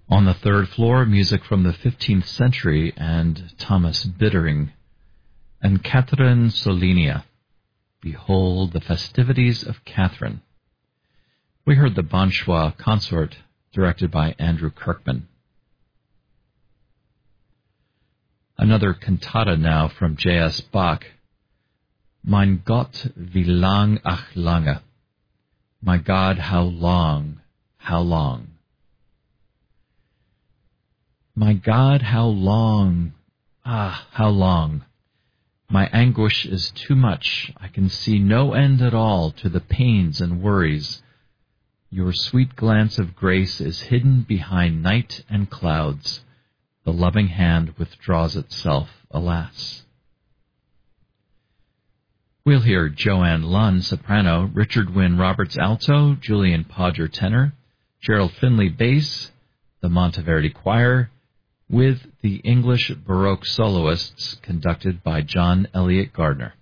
On the third floor, music from the 15th century and Thomas Bittering and Catherine Solinia. Behold the festivities of Catherine. We heard the Bonsoir Consort, directed by Andrew Kirkman. Another cantata now from J.S. Bach. Mein Gott, wie lang, ach lange. My God, how long, how long. My God, how long, how long. My anguish is too much. I can see no end at all to the pains and worries. Your sweet glance of grace is hidden behind night and clouds. The loving hand withdraws itself, alas. We'll hear Joanne Lunn, soprano, Richard Wynne Roberts, alto, Julian Podger, tenor, Gerald Finley, bass, the Monteverdi Choir, with the English Baroque soloists conducted by John Eliot Gardner.